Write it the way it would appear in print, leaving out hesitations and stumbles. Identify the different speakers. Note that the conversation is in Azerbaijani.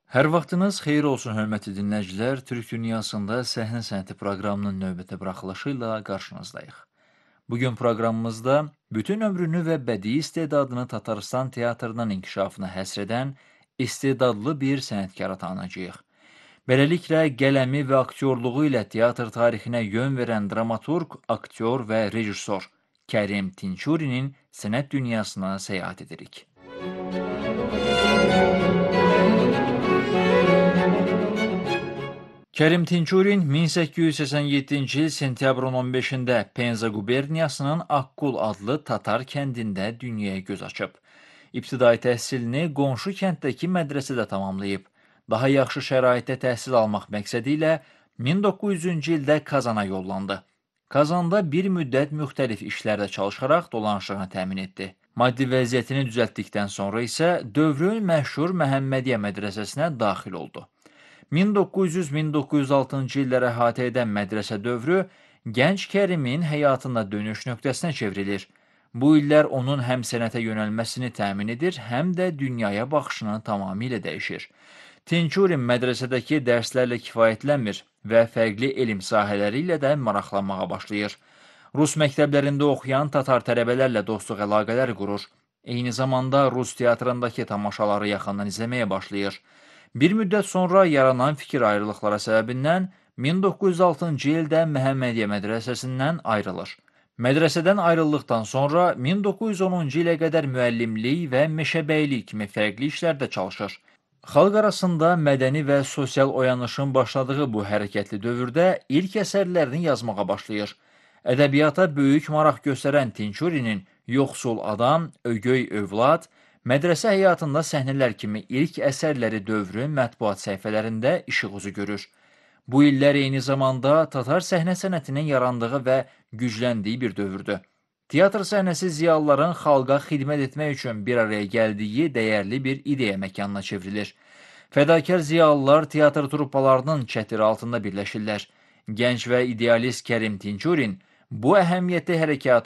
Speaker 1: Hər vaxtınız xeyir olsun, hörmətli dinləyicilər. Türk dünyasında səhnə sənəti proqramının növbəti buraxılışı ilə qarşınızdayıq. Bugün proqramımızda bütün ömrünü və bədii istedadını Tatarstan teatrının inkişafına həsr edən istedadlı bir sənətkara tanıyacağıq. Beləliklə, qələmi və aktyorluğu ilə teatr tarixinə yön verən dramaturq, aktyor və rejissor Kərim Tinçurinin sənət dünyasına səyahət edirik. Kərim Tinçurin 1887-ci il sentyabrın 15-də Penza quberniyasının Akkul adlı Tatar kəndində dünyaya göz açıb. İbtidai təhsilini qonşu kənddəki mədrəsədə tamamlayıb. Daha yaxşı şəraitdə təhsil almaq məqsədi ilə 1900-cü ildə Kazana yollandı. Kazanda bir müddət müxtəlif işlərdə çalışaraq dolanışığını təmin etdi. Maddi vəziyyətini düzəltdikdən sonra isə dövrün məşhur Məhəmmədiyyə mədrəsəsinə daxil oldu. 1900-1906-cı illərə əhatə edən mədrəsə dövrü gənc Kərimin həyatında dönüş nöqtəsinə çevrilir. Bu illər onun həm sənətə yönəlməsini təmin edir, həm də dünyaya baxışını tamamilə dəyişir. Tinçurin mədrəsədəki dərslərlə kifayətlənmir və fərqli elm sahələri ilə də maraqlanmağa başlayır. Rus məktəblərində oxuyan Tatar tələbələrlə dostluq əlaqələri qurur. Eyni zamanda Rus teatrındakı tamaşaları yaxından izləməyə başlayır. Bir müddət sonra yaranan fikir ayrılıqlara səbəbindən 1906-cı ildə Məhəmmədiyyə mədrəsəsindən ayrılır. Mədrəsədən ayrıldıqdan sonra 1910-cu ilə qədər müəllimlik və meşəbəylik kimi fərqli işlərdə çalışır. Xalq arasında mədəni və sosial oyanışın başladığı bu hərəkətli dövrdə ilk əsərlərini yazmağa başlayır. Ədəbiyyata böyük maraq göstərən Tinçurinin Yoxsul adam, Ögöy övlad, mədrəsə həyatında səhnələr kimi ilk əsərləri dövrün mətbuat səhifələrində işıq üzü görür. Bu illər eyni zamanda Tatar səhnə sənətinin yarandığı və gücləndiyi bir dövrdür. Teatr səhnəsi ziyalıların xalqa xidmət etmək üçün bir araya gəldiyi dəyərli bir ideya məkanına çevrilir. Fədakar ziyalılar teatr truppalarının çətiri altında birləşirlər. Gənc və idealist Kərim Tinçurin bu əhəmiyyətli hərəkata